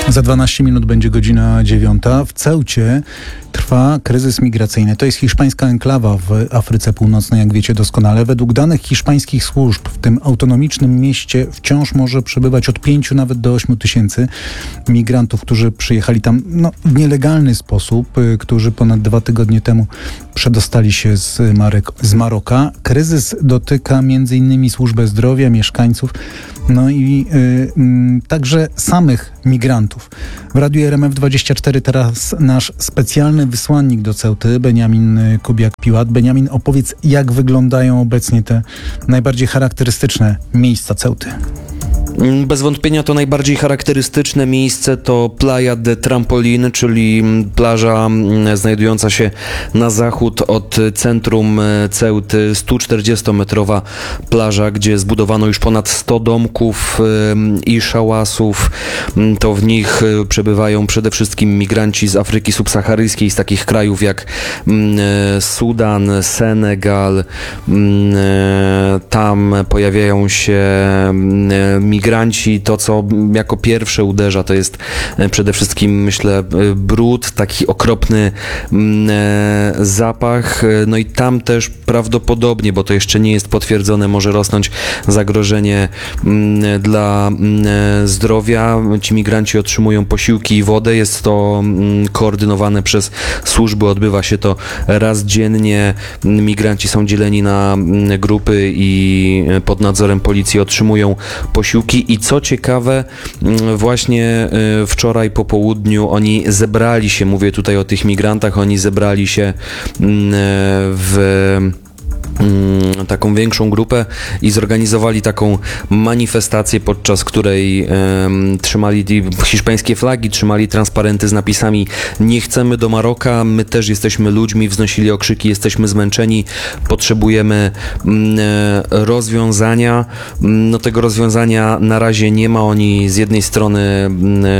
Za 12 minut będzie godzina 9. W Ceucie trwa kryzys migracyjny. To jest hiszpańska enklawa w Afryce Północnej, jak wiecie doskonale. Według danych hiszpańskich służb w tym autonomicznym mieście wciąż może przebywać od 5 nawet do 8 tysięcy migrantów, którzy przyjechali tam w nielegalny sposób, którzy ponad 2 tygodnie temu przedostali się z Maroka. Kryzys dotyka m.in. służbę zdrowia, mieszkańców, i także samych migrantów. W Radiu RMF24 teraz nasz specjalny wysłannik do Ceuty, Beniamin Kubiak-Piłat. Beniamin, opowiedz, jak wyglądają obecnie te najbardziej charakterystyczne miejsca Ceuty. Bez wątpienia to najbardziej charakterystyczne miejsce to Playa de Trampolín, czyli plaża znajdująca się na zachód od centrum Ceuty, 140-metrowa plaża, gdzie zbudowano już ponad 100 domków i szałasów. To w nich przebywają przede wszystkim migranci z Afryki subsaharyjskiej, z takich krajów jak Sudan, Senegal. Tam pojawiają się migranci. To, co jako pierwsze uderza, to jest przede wszystkim, myślę, brud, taki okropny zapach. No i tam też prawdopodobnie, bo to jeszcze nie jest potwierdzone, może rosnąć zagrożenie dla zdrowia. Ci migranci otrzymują posiłki i wodę. Jest to koordynowane przez służby. Odbywa się to raz dziennie. Migranci są dzieleni na grupy i pod nadzorem policji otrzymują posiłki. I co ciekawe, właśnie wczoraj po południu oni zebrali się, mówię tutaj o tych migrantach, oni zebrali się w taką większą grupę i zorganizowali taką manifestację, podczas której trzymali hiszpańskie flagi, trzymali transparenty z napisami: nie chcemy do Maroka, my też jesteśmy ludźmi, wznosili okrzyki: jesteśmy zmęczeni, potrzebujemy rozwiązania. Tego rozwiązania na razie nie ma. Oni z jednej strony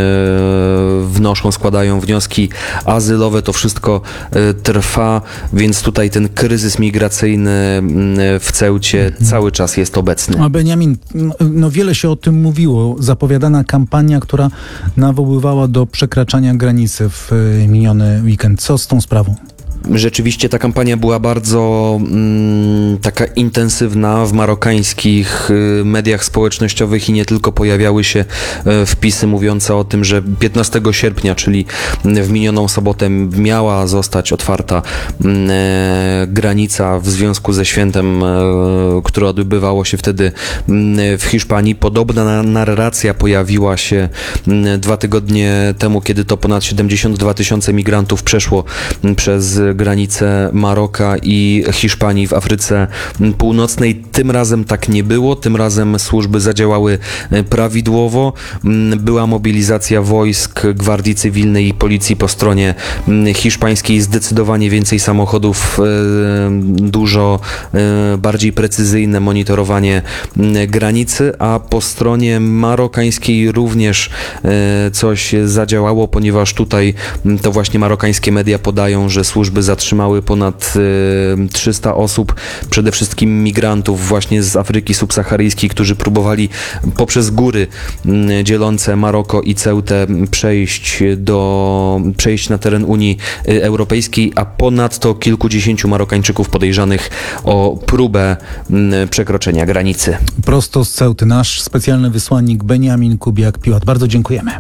składają wnioski azylowe, to wszystko trwa, więc tutaj ten kryzys migracyjny w Ceucie cały czas jest obecny. A Beniamin, wiele się o tym mówiło. Zapowiadana kampania, która nawoływała do przekraczania granicy w miniony weekend. Co z tą sprawą? Rzeczywiście ta kampania była bardzo taka intensywna w marokańskich mediach społecznościowych i nie tylko. Pojawiały się wpisy mówiące o tym, że 15 sierpnia, czyli w minioną sobotę, miała zostać otwarta granica w związku ze świętem, które odbywało się wtedy w Hiszpanii. Podobna narracja pojawiła się 2 tygodnie temu, kiedy to ponad 72 tysiące migrantów przeszło przez granicę Maroka i Hiszpanii w Afryce Północnej. Tym razem tak nie było. Tym razem służby zadziałały prawidłowo. Była mobilizacja wojsk, gwardii cywilnej i policji po stronie hiszpańskiej. Zdecydowanie więcej samochodów, dużo bardziej precyzyjne monitorowanie granicy, a po stronie marokańskiej również coś zadziałało, ponieważ tutaj to właśnie marokańskie media podają, że służby zatrzymały ponad 300 osób, przede wszystkim migrantów właśnie z Afryki subsaharyjskiej, którzy próbowali poprzez góry dzielące Maroko i Ceutę przejść na teren Unii Europejskiej, a ponadto kilkudziesięciu Marokańczyków podejrzanych o próbę przekroczenia granicy. Prosto z Ceuty nasz specjalny wysłannik Beniamin Kubiak-Piłat. Bardzo dziękujemy.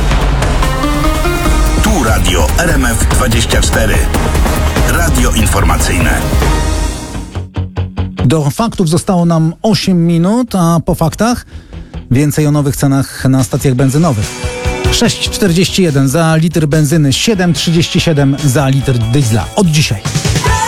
Tu Radio RMF24. Radio informacyjne. Do faktów zostało nam 8 minut, a po faktach więcej o nowych cenach na stacjach benzynowych. 6,41 za litr benzyny, 7,37 za litr diesla. Od dzisiaj.